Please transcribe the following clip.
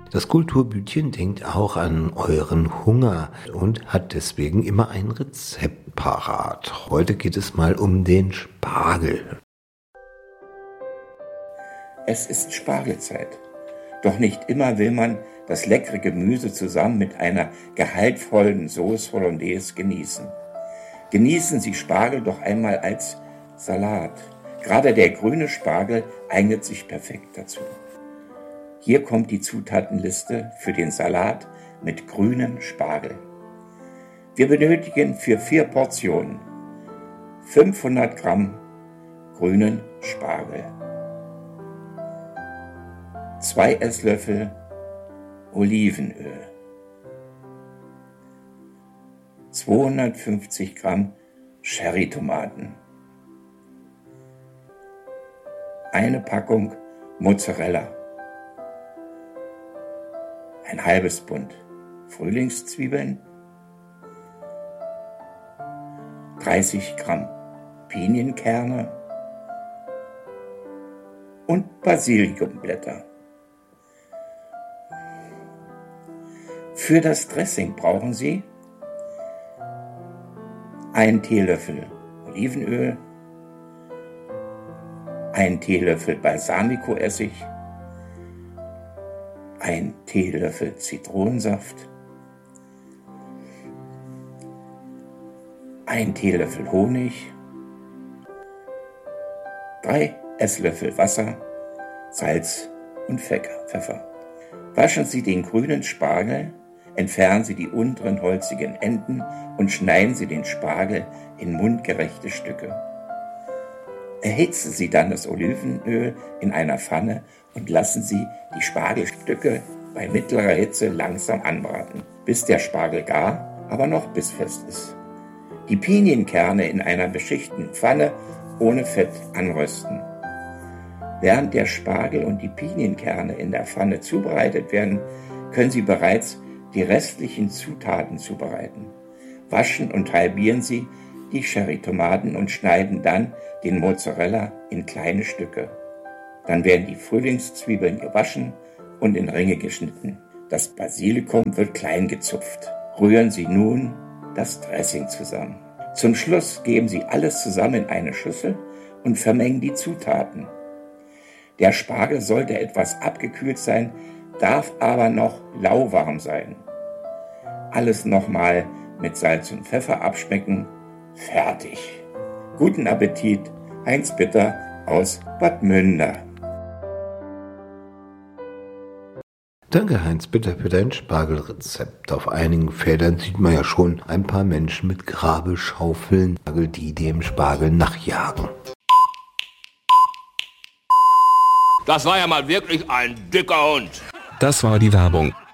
Das Kulturbütchen denkt auch an euren Hunger und hat deswegen immer ein Rezept parat. Heute geht es mal um den Spargel. Es ist Spargelzeit. Doch nicht immer will man das leckere Gemüse zusammen mit einer gehaltvollen Sauce Hollandaise genießen. Genießen Sie Spargel doch einmal als Salat. Gerade der grüne Spargel eignet sich perfekt dazu. Hier kommt die Zutatenliste für den Salat mit grünem Spargel. Wir benötigen für 4 Portionen 500 Gramm grünen Spargel, 2 Esslöffel Olivenöl, 250 Gramm Cherrytomaten, eine Packung Mozzarella, ein halbes Bund Frühlingszwiebeln, 30 Gramm Pinienkerne und Basilikumblätter. Für das Dressing brauchen Sie 1 Teelöffel Olivenöl, 1 Teelöffel Balsamicoessig, 1 Teelöffel Zitronensaft, 1 Teelöffel Honig, 3 Esslöffel Wasser, Salz und Pfeffer. Waschen Sie den grünen Spargel, entfernen Sie die unteren holzigen Enden und schneiden Sie den Spargel in mundgerechte Stücke. Erhitzen Sie dann das Olivenöl in einer Pfanne und lassen Sie die Spargelstücke bei mittlerer Hitze langsam anbraten, bis der Spargel gar, aber noch bissfest ist. Die Pinienkerne in einer beschichteten Pfanne ohne Fett anrösten. Während der Spargel und die Pinienkerne in der Pfanne zubereitet werden, können Sie bereits die restlichen Zutaten zubereiten. Waschen und halbieren Sie die Cherrytomaten und schneiden dann den Mozzarella in kleine Stücke. Dann werden die Frühlingszwiebeln gewaschen und in Ringe geschnitten. Das Basilikum wird klein gezupft. Rühren Sie nun das Dressing zusammen. Zum Schluss geben Sie alles zusammen in eine Schüssel und vermengen die Zutaten. Der Spargel sollte etwas abgekühlt sein, darf aber noch lauwarm sein. Alles nochmal mit Salz und Pfeffer abschmecken. Fertig. Guten Appetit, Heinz Bitter aus Bad Münder. Danke Heinz Bitter für dein Spargelrezept. Auf einigen Feldern sieht man ja schon ein paar Menschen mit Grabeschaufeln, die dem Spargel nachjagen. Das war ja mal wirklich ein dicker Hund. Das war die Werbung.